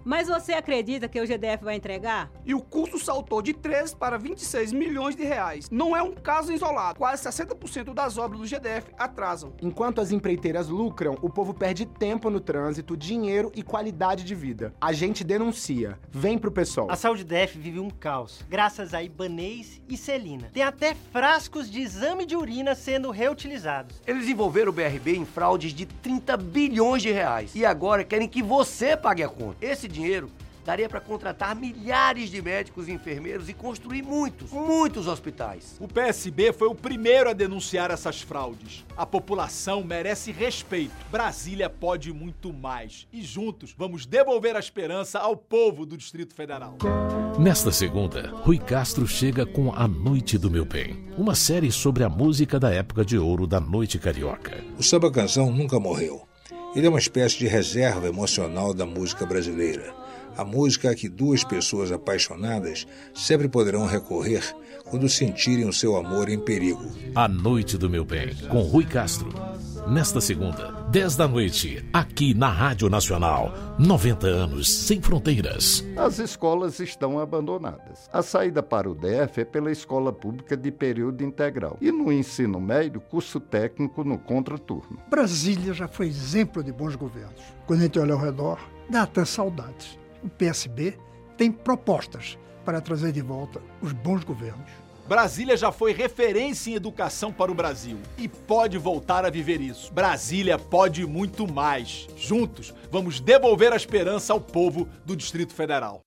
Mas você acredita que o GDF vai entregar? E o custo saltou de 13 para 26 milhões de reais. Não é um caso isolado. Quase 60% das obras do GDF atrasam. Enquanto as empreiteiras lucram, o povo perde tempo no trânsito, dinheiro e qualidade de vida. A gente denuncia. Vem pro PSOL. A saúde DF vive um caos, graças a Ibanez e Celina. Tem até frascos de exame de urina sendo reutilizados. Eles envolveram o BRB em fraudes de 30 bilhões de reais. E agora querem que você pague a conta. Esse dinheiro daria para contratar milhares de médicos e enfermeiros e construir muitos hospitais. O PSB foi o primeiro a denunciar essas fraudes. A população merece respeito. Brasília pode muito mais. E juntos vamos devolver a esperança ao povo do Distrito Federal. Nesta segunda, Rui Castro chega com A Noite do Meu Bem, uma série sobre a música da época de ouro da noite carioca. O samba-canção nunca morreu. Ele é uma espécie de reserva emocional da música brasileira. A música a que duas pessoas apaixonadas sempre poderão recorrer quando sentirem o seu amor em perigo. A Noite do Meu Bem, com Rui Castro. Nesta segunda, 10 da noite, aqui na Rádio Nacional. 90 anos sem fronteiras. As escolas estão abandonadas. A saída para o DF é pela escola pública de período integral. E no ensino médio, curso técnico no contraturno. Brasília já foi exemplo de bons governos. Quando a gente olha ao redor, dá até saudades. O PSB tem propostas para trazer de volta os bons governos. Brasília já foi referência em educação para o Brasil e pode voltar a viver isso. Brasília pode muito mais. Juntos, vamos devolver a esperança ao povo do Distrito Federal.